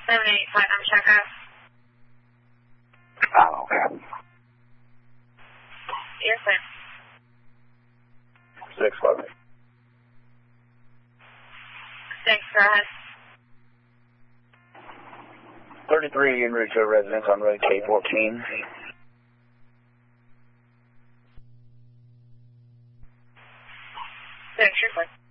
785, I'm Checo. Oh, okay. Yes, sir. 611. 6, go ahead. 33 en route to a residence on road K14. 6, you're fine.